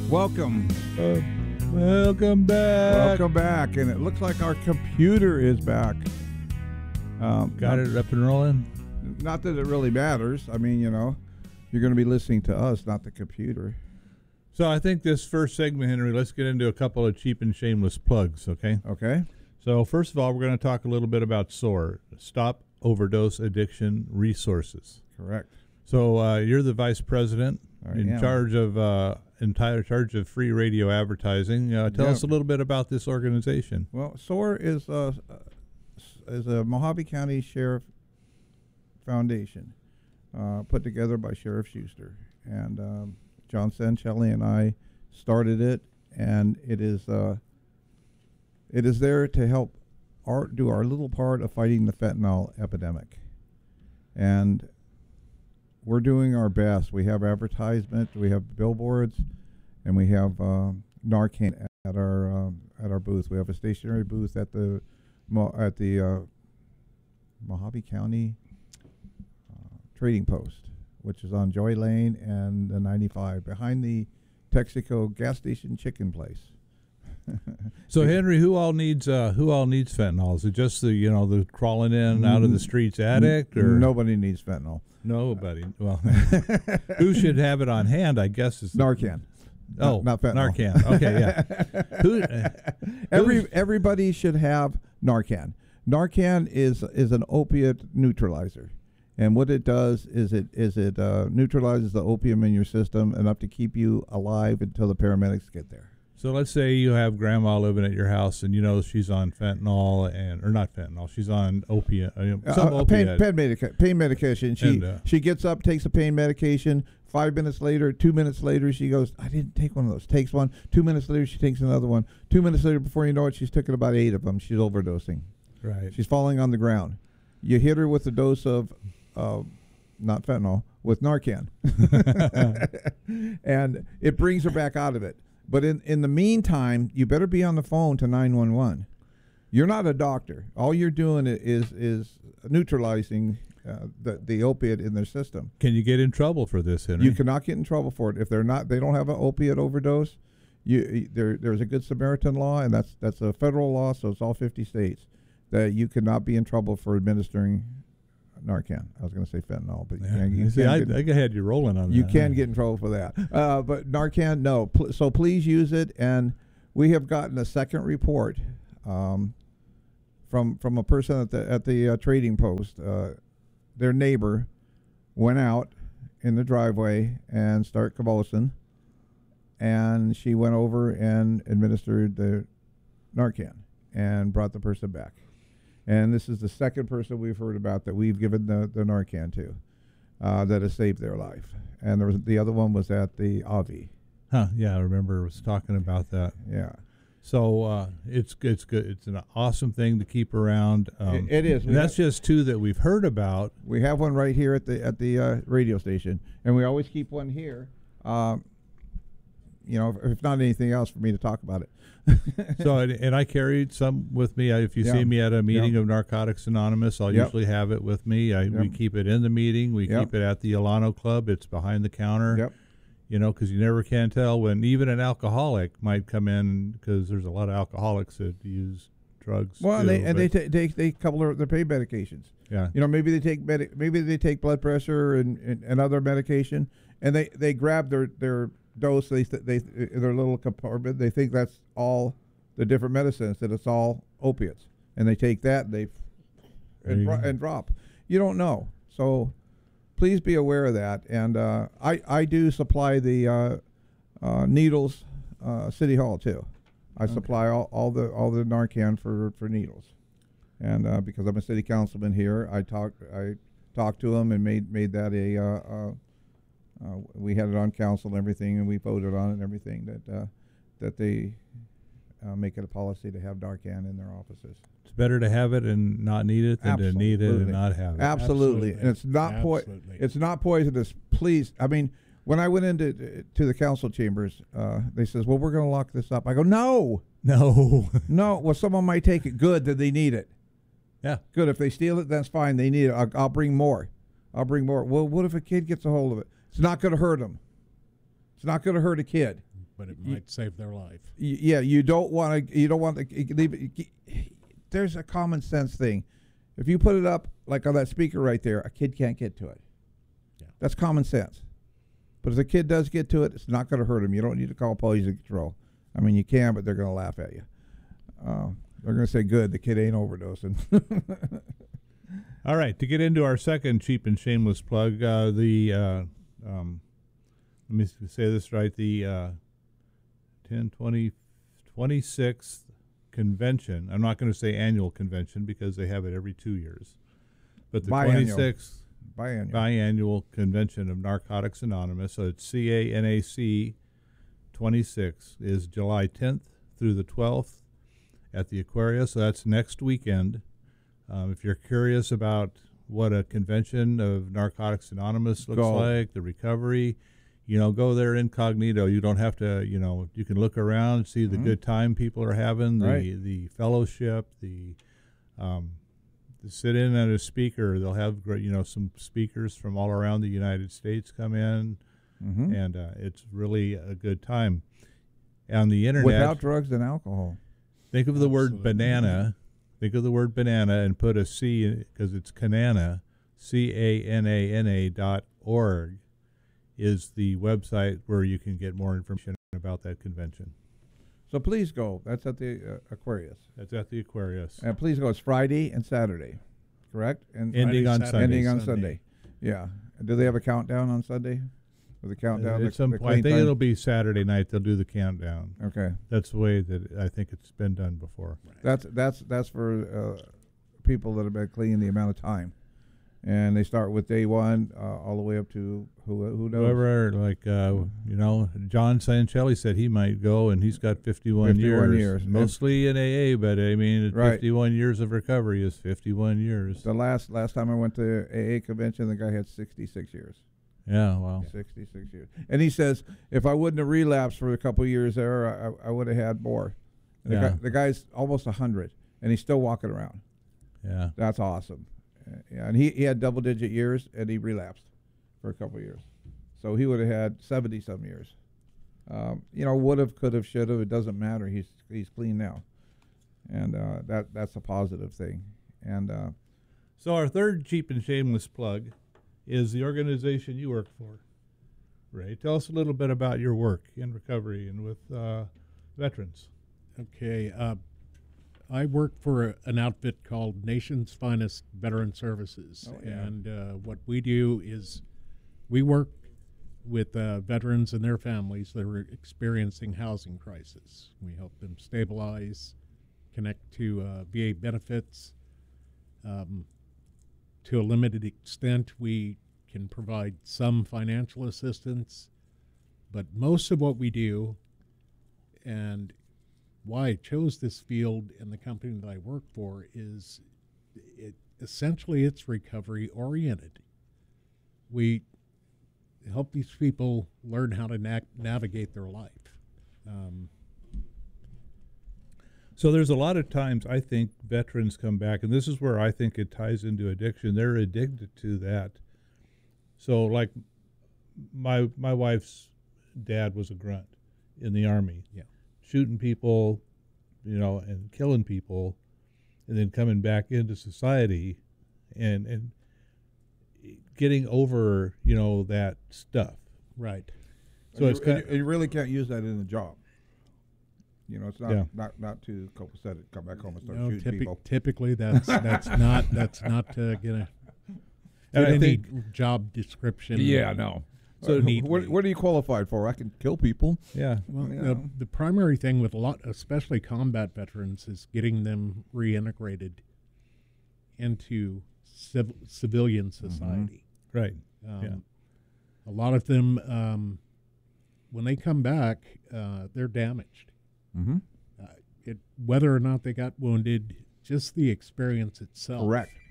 Welcome. Welcome back. Welcome back. And it looks like our computer is back. Got it up and rolling? Not that it really matters. I mean, you know, you're going to be listening to us, not the computer. So I think this first segment, Henry, let's get into a couple of cheap and shameless plugs, okay? Okay. So first of all, we're going to talk a little bit about SOAR, Stop Overdose Addiction Resources. Correct. So you're the vice president in charge of free radio advertising. Tell us a little bit about this organization. Well, SOAR is a Mojave County Sheriff Foundation put together by Sheriff Schuster. And John Sancelli and I started it, and it is there to help do our little part of fighting the fentanyl epidemic. And we're doing our best. We have advertisement, we have billboards, and we have Narcan at our booth. We have a stationary booth at the Mojave County Trading Post, which is on Joy Lane and the 95, behind the Texaco gas station chicken place. So Henry, who all needs fentanyl? Is it just the crawling in and out of the streets addict, or nobody needs fentanyl? Nobody. Well, who should have it on hand? I guess is Narcan. Not fentanyl. Narcan. Okay, yeah. Everybody should have Narcan. Narcan is an opiate neutralizer, and what it does is it neutralizes the opium in your system enough to keep you alive until the paramedics get there. So let's say you have grandma living at your house, and you know she's on fentanyl, or not fentanyl, she's on opiate, pain medication. She gets up, takes a pain medication. 2 minutes later, she goes, I didn't take one of those. Takes one. 2 minutes later, she takes another one. 2 minutes later, before you know it, she's taken about 8 of them. She's overdosing. Right. She's falling on the ground. You hit her with a dose of, not fentanyl, with Narcan, and it brings her back out of it. But in the meantime, you better be on the phone to 911. You're not a doctor. All you're doing is neutralizing the opiate in their system. Can you get in trouble for this, Henry? You cannot get in trouble for it if they don't have an opiate overdose. There's a Good Samaritan law, and that's a federal law, so it's all 50 states, that you cannot be in trouble for administering Narcan. I was going to say fentanyl, but I had you rolling on that. You can get in trouble for that. But Narcan, no. So please use it. And we have gotten a second report from a person at the trading post. Their neighbor went out in the driveway and started convulsing, and she went over and administered the Narcan and brought the person back. And this is the second person we've heard about that we've given the Narcan to that has saved their life. And the other one was at the Avi. Yeah, I remember was talking about that. Yeah. So it's good. It's an awesome thing to keep around. It is. And that's just 2 that we've heard about. We have one right here at the radio station, and we always keep one here. If not anything else, for me to talk about it. So, and I carried some with me. If you see me at a meeting of Narcotics Anonymous, I'll usually have it with me. We keep it in the meeting. We keep it at the Alano Club. It's behind the counter. Yep. Because you never can tell when even an alcoholic might come in, because there's a lot of alcoholics that use drugs. Well, too, they couple their pain medications. Yeah. Maybe they take blood pressure and other medication, and they grab their dose. They their little compartment. They think that's all the different medicines, that it's all opiates, and they take that and drop. You don't know, so please be aware of that. And I do supply the needles, City Hall too. I supply all the Narcan for needles, and because I'm a city councilman here, I talked to them and made that we had it on council and everything, and we voted on it and everything, that they make it a policy to have Narcan in their offices. It's better to have it and not need it than to need it and not have it. Absolutely. And it's not poisonous. Please, I mean, when I went into the council chambers, they says, well, we're going to lock this up. I go, no. Well, someone might take it. Good that they need it. Yeah. Good. If they steal it, that's fine. They need it. I'll bring more. Well, what if a kid gets a hold of it? It's not going to hurt them. It's not going to hurt a kid. but it might save their life. Yeah, you don't want to leave it. There's a common sense thing. If you put it up like on that speaker right there, a kid can't get to it. Yeah. That's common sense. But if the kid does get to it, it's not going to hurt him. You don't need to call pollution control. I mean, you can, but they're going to laugh at you. They're going to say, good, the kid ain't overdosing. All right, to get into our second cheap and shameless plug, let me say this right, the 26th convention, I'm not going to say annual convention because they have it every 2 years, but the Biannual. 26th biannual convention of Narcotics Anonymous, so it's CANAC 26, is July 10th through the 12th at the Aquarius, so that's next weekend. If you're curious about what a convention of Narcotics Anonymous looks like, the recovery, go there incognito. You don't have to, you can look around, see the good time people are having, the fellowship, the sit in at a speaker. They'll have some speakers from all around the United States come in, and it's really a good time. On the internet, without drugs and alcohol. Think of the word banana. Think of the word banana and put a C because it's Canana, CANANA.org is the website where you can get more information about that convention. So please go. That's at the Aquarius. That's at the Aquarius. And please go. It's Friday and Saturday, correct? And ending on Sunday. Ending on Sunday. Yeah. And do they have a countdown on Sunday? With the countdown? At some point, I think it'll be Saturday night. They'll do the countdown. Okay. That's the way that I think it's been done before. Right. That's for people that have been clean the amount of time. And they start with day one all the way up to who knows? Whoever, like, John Sancelli said he might go, and he's got 51 years. Mostly in AA, but, I mean, 51 years of recovery is 51 years. The last time I went to AA convention, the guy had 66 years. Yeah, wow. 66 years. And he says, if I wouldn't have relapsed for a couple of years there, I would have had more. And the guy's almost 100, and he's still walking around. Yeah. That's awesome. And he had double-digit years, and he relapsed for a couple of years. So he would have had 70-some years. Would have, could have, should have. It doesn't matter. He's clean now. And that's a positive thing. And so our third cheap and shameless plug is the organization you work for. Ray, tell us a little bit about your work in recovery and with veterans. Okay. I work for an outfit called Nation's Finest Veteran Services. Oh, yeah. And what we do is we work with veterans and their families that are experiencing housing crisis. We help them stabilize, connect to VA benefits. To a limited extent, we can provide some financial assistance, but most of what we do, and why I chose this field and the company that I work for, is essentially it's recovery oriented. We help these people learn how to navigate their life. So there's a lot of times I think veterans come back, and this is where I think it ties into addiction. They're addicted to that. So like my wife's dad was a grunt in the Army. Yeah. Shooting people, and killing people, and then coming back into society and getting over, that stuff. Right. So it's you really can't use that in the job. It's not too copacetic. Come back home and start shooting people. Typically, that's not gonna. And I think job description. Yeah, no. So what are you qualified for? I can kill people. Yeah. Well, the primary thing with especially combat veterans, is getting them reintegrated into civilian society. Right. A lot of them, when they come back, they're damaged. Mm-hmm. Whether or not they got wounded, just the experience itself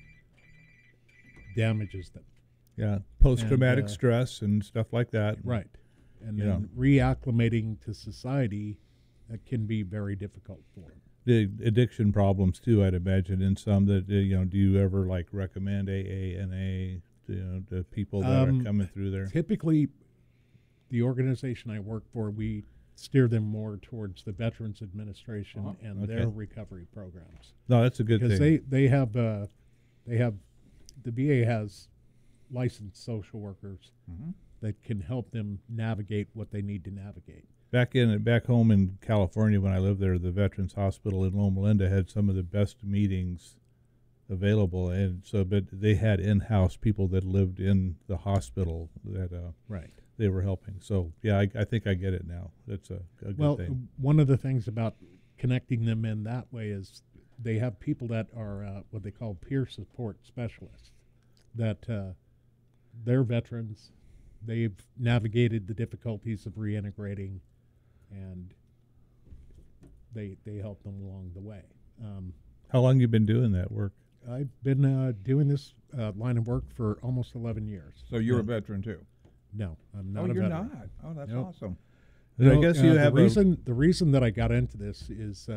damages them. Yeah, post-traumatic stress and stuff like that. Right. And then reacclimating to society can be very difficult for them. The addiction problems, too, I'd imagine, in some that, do you ever, recommend AA, NA, to people that are coming through there? Typically, the organization I work for, we steer them more towards the Veterans Administration Uh-huh. and Okay. their recovery programs. No, that's a good Because thing. they have the VA has licensed social workers Mhm. that can help them navigate what they need to navigate. Back home in California when I lived there, the Veterans Hospital in Loma Linda had some of the best meetings available, and so but they had in-house people that lived in the hospital that Right. they were helping. So yeah, I think I get it now. That's a good Well, thing. one of the things about connecting them in that way is they have people that are what they call peer support specialists. That they're veterans. They've navigated the difficulties of reintegrating, and they help them along the way. How long you been doing that work? I've been doing this line of work for almost 11 years. So you're a Yeah. veteran too? No, I'm not Oh, a you're veteran. not. Oh, that's Nope. awesome. And I guess you have the reason that I got into this is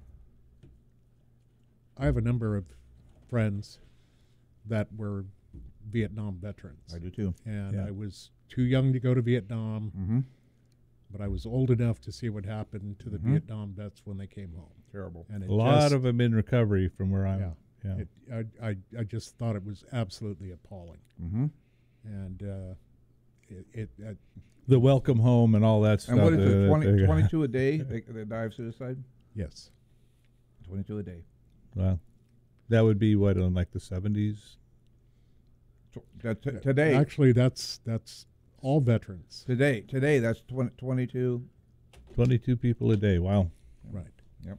I have a number of friends that were Vietnam veterans, I do too. and Yeah. I was too young to go to Vietnam, Mm-hmm. but I was old enough to see what happened to the Mhm. Vietnam vets when they came home. Terrible. And it a lot just, of them in recovery from where I'm. Yeah. Yeah. I just thought it was absolutely appalling, Mm-hmm. and The welcome home and all that stuff. And what is it? that 20, they- 22 a day? They die of suicide. yes. 22 a day. Well, that would be what in like the 70s. Today. Actually, that's all veterans. Today. That's 22. 22 people a day. Wow. Right. Yep.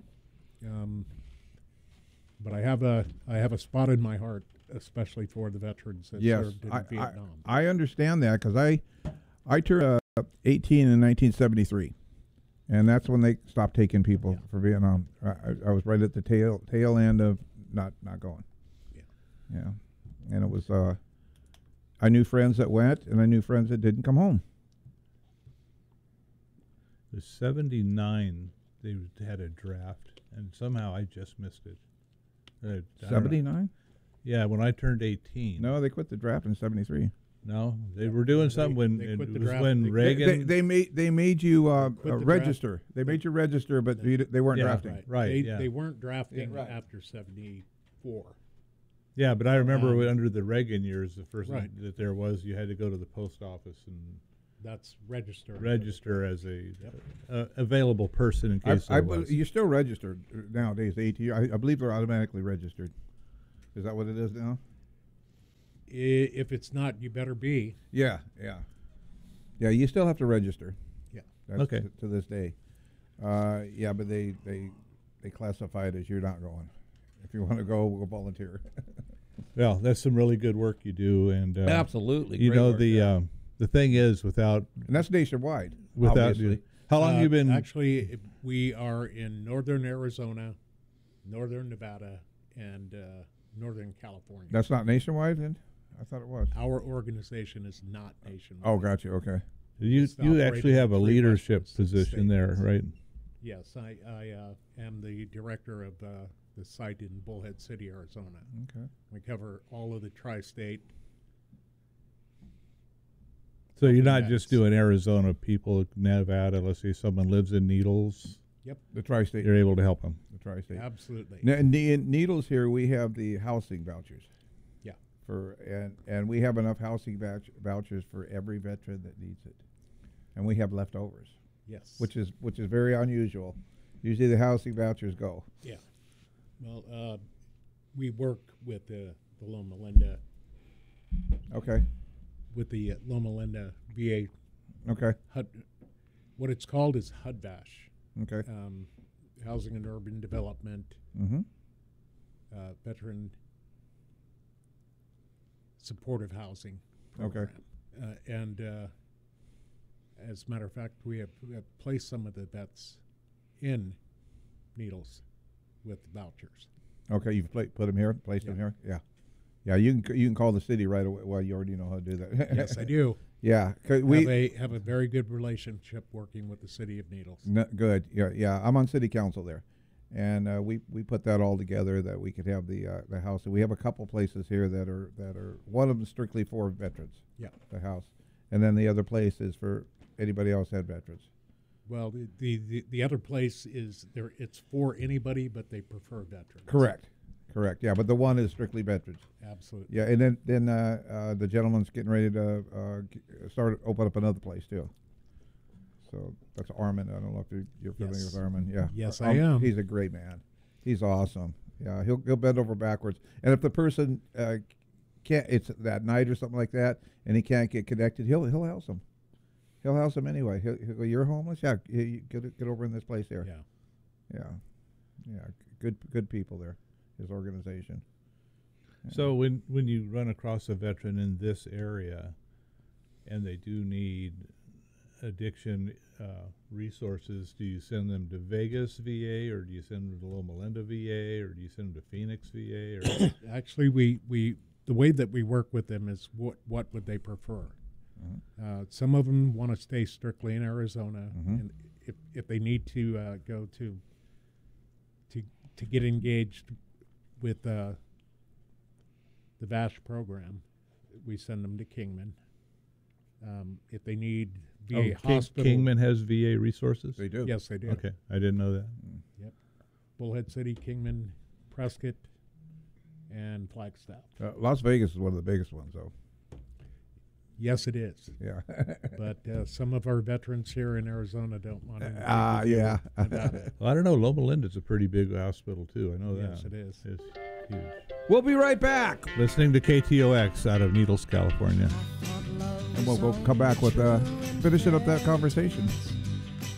But I have a spot in my heart, especially for the veterans that Yes, served in I Vietnam. understand that because I turned 18 in 1973, and that's when they stopped taking people Yeah. for Vietnam. I was right at the tail end of not going. Yeah. Yeah, and it was I knew friends that went, and I knew friends that didn't come home. The 79, they had a draft, and somehow I just missed it. I don't know. 79? Yeah, when I turned 18. No, they quit the draft in 73. No, they were doing something when they it quit the was draft. when They- Reagan. They made you quit the draft. register. They made you register, but they weren't Yeah, drafting. Right, They, yeah. they weren't drafting Yeah, right. after 74. Yeah, but I remember Um, under the Reagan years, the first Right. thing that there was, you had to go to the post office and That's registered. register as a Yep. Available person in case there was. You're still registered nowadays. AT, I believe they're automatically registered. Is that what it is now? If it's not, you better be. Yeah. You still have to register. Yeah. That's Okay. To this day. Yeah, but they classify it as you're not going. If you want to go, we'll volunteer. Well, that's some really good work you do, and Absolutely. you Great know work, the thing is without and that's nationwide. obviously. How long you been? Actually, we are in northern Arizona, northern Nevada, and northern California. That's not nationwide, then? I thought it was. Our organization is not nationwide. Oh, gotcha. Okay. You It's operating actually have a in 3 leadership western position there, states. right? Yes, I am the director of the site in Bullhead City, Arizona. Okay. We cover all of the tri-state. So you're Open not vets. just doing Arizona people, Nevada. Let's say someone lives in Needles, The tri-state. you're able to help them. The tri-state. Absolutely. In Needles here, we have the housing vouchers. Yeah. And we have enough housing vouchers for every veteran that needs it, and we have leftovers, Yes. which is very unusual. Usually the housing vouchers go. Yeah. Well, we work with the Loma Linda Okay. Loma Linda VA Okay. HUD. What it's called is HUD-VASH, Okay. Housing and Urban Development Mm-hmm. Veteran Supportive Housing Okay. Program. And as a matter of fact, we have placed some of the vets in Needles with vouchers. Okay. You've put them here, placed them Yeah. here. Yeah. Yeah. You can call the city right away. Well, you already know how to do that. Yes, I do. Yeah. 'Cause we have a very good relationship working with the city of Needles. good. Yeah. I'm on city council there, and we put that all together that we could have the house. We have a couple places here that are one of them strictly for veterans. Yeah. The house, and then the other place is for anybody else that had veterans. Well, the other place is there. It's for anybody, but they prefer veterans. Correct. Yeah, but the one is strictly veterans. Absolutely. Yeah, and then the gentleman's getting ready to open up another place too. So that's Armin. I don't know if you're familiar Yes. with Armin. Yeah. Yes, I am. He's a great man. He's awesome. Yeah, he'll bend over backwards. And if the person can't, it's that night or something like that, and he can't get connected, he'll house them. He'll house them anyway. He'll go, "You're homeless? Yeah, you get over in this place there." Yeah. Good people there. His organization. So when you run across a veteran in this area, and they do need addiction resources, do you send them to Vegas VA, or do you send them to Loma Linda VA, or do you send them to Phoenix VA? Or Actually, we the way that we work with them is what would they prefer. Some of them want to stay strictly in Arizona, and if they need to go to get engaged with the VASH program, we send them to Kingman. If they need VA hospital, Kingman has VA resources? They do. yes, they do. Okay, I didn't know that. Yep. Bullhead City, Kingman, Prescott, and Flagstaff. Las Vegas is one of the biggest ones, though. Yes, it is. Yeah. But some of our veterans here in Arizona don't want to. Yeah. About it. Well, I don't know. Loma Linda's a pretty big hospital too. I know that. Yes, it is. It's huge. We'll be right back. Listening to KTOX out of Needles, California. And we'll come back with finishing up that conversation.